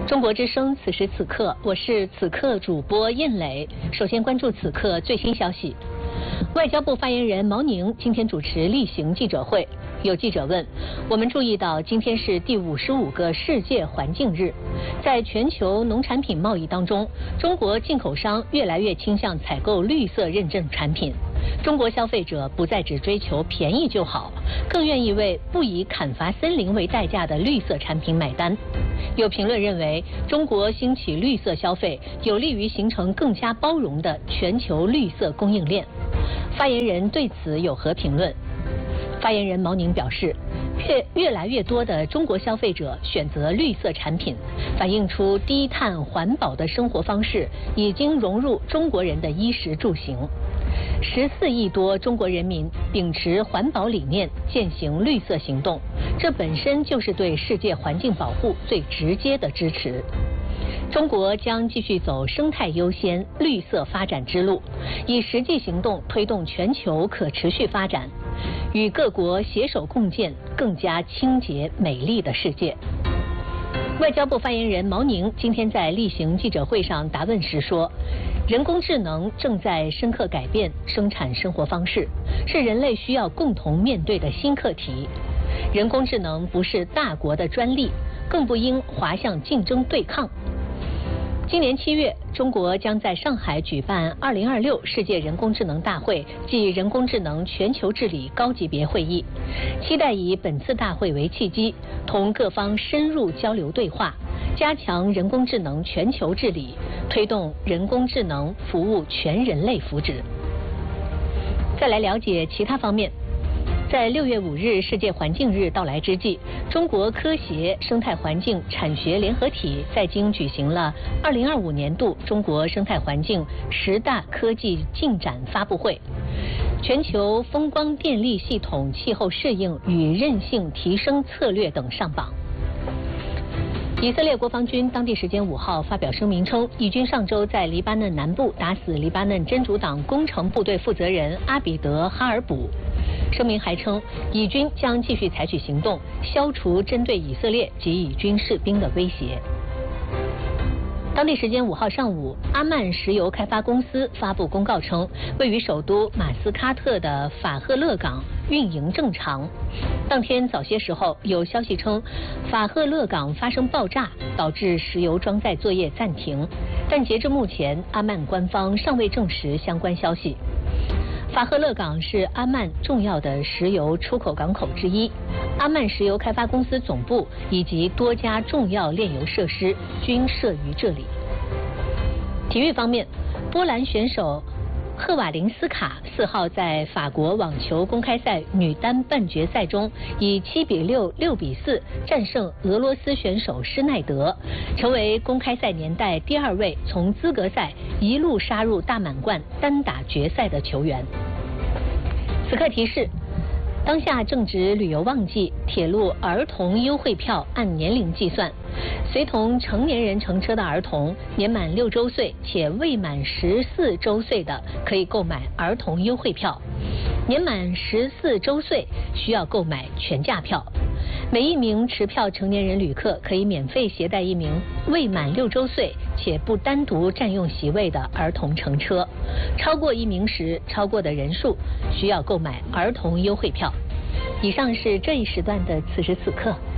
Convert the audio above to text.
中国之声此时此刻，我是此刻主播燕磊。首先关注此刻最新消息。外交部发言人毛宁今天主持例行记者会，有记者问：我们注意到今天是第55个世界环境日，在全球农产品贸易当中，中国进口商越来越倾向采购绿色认证产品。中国消费者不再只追求便宜就好，更愿意为不以砍伐森林为代价的绿色产品买单。有评论认为，中国兴起绿色消费，有利于形成更加包容的全球绿色供应链。发言人对此有何评论？发言人毛宁表示，越来越多的中国消费者选择绿色产品，反映出低碳环保的生活方式已经融入中国人的衣食住行。14亿多中国人民秉持环保理念，践行绿色行动，这本身就是对世界环境保护最直接的支持。中国将继续走生态优先、绿色发展之路，以实际行动推动全球可持续发展，与各国携手共建更加清洁美丽的世界。外交部发言人毛宁今天在例行记者会上答问时说，人工智能正在深刻改变生产生活方式，是人类需要共同面对的新课题。人工智能不是大国的专利，更不应滑向竞争对抗。今年7月，中国将在上海举办2026世界人工智能大会暨人工智能全球治理高级别会议，期待以本次大会为契机，同各方深入交流对话，加强人工智能全球治理，推动人工智能服务全人类福祉。再来了解其他方面。在6月5日世界环境日到来之际，中国科协生态环境产学联合体在京举行了2025年度中国生态环境10大科技进展发布会，全球风光电力系统气候适应与韧性提升策略等上榜。以色列国防军当地时间5号发表声明称，以军上周在黎巴嫩南部打死黎巴嫩真主党工程部队负责人阿比德·哈尔卜。声明还称，以军将继续采取行动，消除针对以色列及以军士兵的威胁。当地时间5号上午，阿曼石油开发公司发布公告称，位于首都马斯喀特的法赫勒港运营正常。当天早些时候，有消息称法赫勒港发生爆炸，导致石油装载作业暂停，但截至目前，阿曼官方尚未证实相关消息。法赫勒港是阿曼重要的石油出口港口之一，阿曼石油开发公司总部以及多家重要炼油设施均设于这里。体育方面，波兰选手赫瓦林斯卡4号在法国网球公开赛女单半决赛中以7比6、6比4战胜俄罗斯选手施耐德，成为公开赛年代第2位从资格赛一路杀入大满贯单打决赛的球员。此刻提示，当下正值旅游旺季，铁路儿童优惠票按年龄计算，随同成年人乘车的儿童，年满6周岁且未满14周岁的可以购买儿童优惠票，年满14周岁需要购买全价票。每一名持票成年人旅客可以免费携带一名未满6周岁且不单独占用席位的儿童乘车，超过1名时，超过的人数需要购买儿童优惠票。以上是这一时段的此时此刻。